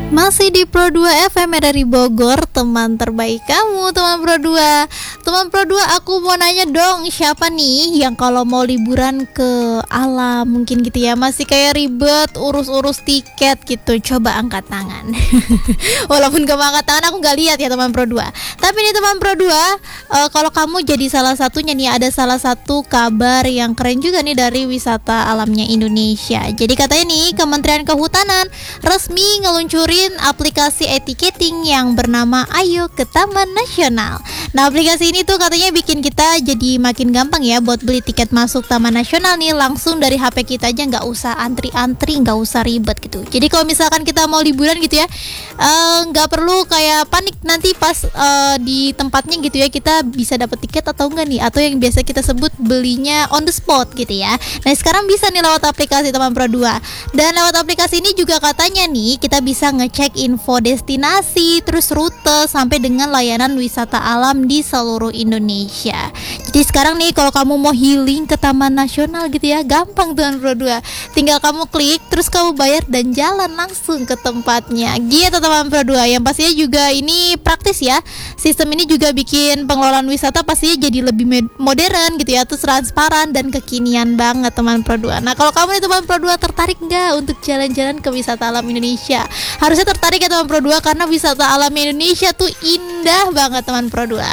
Masih di Pro 2 FM dari Bogor, teman terbaik kamu, teman Pro 2. Teman Pro 2, aku mau nanya dong, siapa nih yang kalau mau liburan ke alam mungkin gitu ya, masih kayak ribet urus-urus tiket gitu, coba angkat tangan. Walaupun kamu angkat tangan aku nggak lihat ya teman Pro 2. Tapi nih teman Pro 2, kalau kamu jadi salah satunya nih, ada salah satu kabar yang keren juga nih dari wisata alamnya Indonesia. Jadi katanya nih Kementerian Kehutanan resmi ngeluncurin aplikasi etiketing yang bernama Ayo ke Taman Nasional. Nah, aplikasi ini tuh katanya bikin kita jadi makin gampang ya buat beli tiket masuk Taman Nasional nih, langsung dari HP kita aja, nggak usah antri-antri, nggak usah ribet gitu. Jadi kalau misalkan kita mau liburan gitu ya, nggak perlu kayak panik nanti pas di tempatnya gitu ya, kita bisa dapat tiket atau enggak nih, atau yang biasa kita sebut belinya on the spot gitu ya. Nah, sekarang bisa nih lewat aplikasi Teman Pro 2. Dan lewat aplikasi ini juga katanya nih kita bisa ngecek info destinasi, terus rute, sampai dengan layanan wisata alam di seluruh Indonesia. Jadi sekarang nih kalau kamu mau healing ke Taman Nasional gitu ya, gampang Teman Pro 2. Tinggal kamu klik, terus kamu bayar dan jalan langsung ke tempatnya. Gitu Teman Pro 2. Yang pastinya juga ini praktis ya. Sistem ini juga bikin pengelolaan wisata pastinya jadi lebih modern gitu ya, terus transparan dan kekinian banget Teman Pro 2. Nah, kalau kamu nih Teman Pro 2 tertarik nggak untuk jalan-jalan ke wisata alam Indonesia? Harusnya tertarik ya Teman Pro 2, karena wisata alam Indonesia tuh indah banget Teman Pro 2.